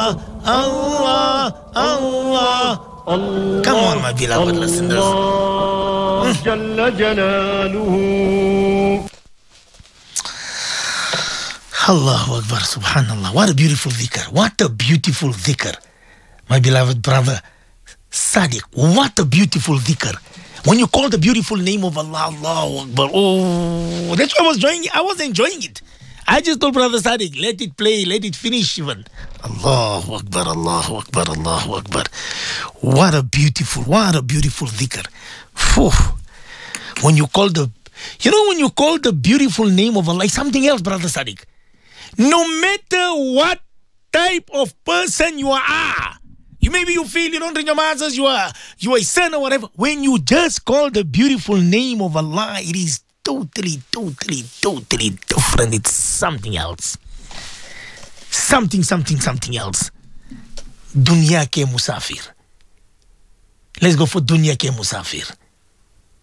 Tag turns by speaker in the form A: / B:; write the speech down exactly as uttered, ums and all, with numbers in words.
A: Allah, Allah. Come on, my beloved listeners.
B: Jalla Jalaluhu.
A: Allahu Akbar, subhanallah. What a beautiful dhikr. What a beautiful dhikr. My beloved brother, Sadiq, what a beautiful dhikr. When you call the beautiful name of Allah, Allahu Akbar. Oh, that's why I was enjoying it. I was enjoying it. I just told Brother Sadiq, let it play, let it finish even. Allahu Akbar, Allahu Akbar, Allahu Akbar. What a beautiful, what a beautiful dhikr. Phew. When you call the, you know, when you call the beautiful name of Allah, it's something else, Brother Sadiq. No matter what type of person you are, you maybe you feel you don't drink your mazas, you are you are a sinner or whatever. When you just call the beautiful name of Allah, it is totally, totally, totally different. It's something else. Something, something, something else. Dunya ke musafir. Let's go for dunya ke musafir.